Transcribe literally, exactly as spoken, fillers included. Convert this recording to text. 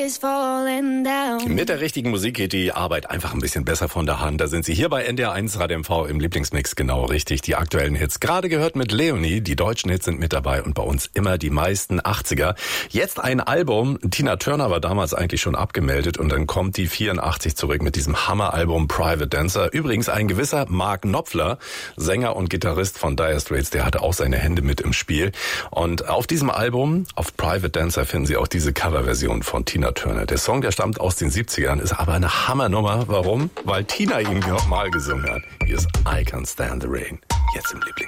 is falling down. Mit der richtigen Musik geht die Arbeit einfach ein bisschen besser von der Hand. Da sind Sie hier bei N D R eins Radio M V im Lieblingsmix genau richtig. Die aktuellen Hits. Gerade gehört mit Leonie. Die deutschen Hits sind mit dabei und bei uns immer die meisten achtziger. Jetzt ein Album. Tina Turner war damals eigentlich schon abgemeldet und dann kommt die vierundachtzig zurück mit diesem Hammeralbum Private Dancer. Übrigens ein gewisser Mark Knopfler, Sänger und Gitarrist von Dire Straits, der hatte auch seine Hände mit im Spiel. Und auf diesem Album, auf Private Dancer, finden Sie auch diese Coverversion von Tina Turner. Der Song, der stammt aus den siebzigern, ist aber eine Hammernummer. Warum? Weil Tina ihn mal gesungen hat. Hier ist I Can't Stand the Rain. Jetzt im Lieblings.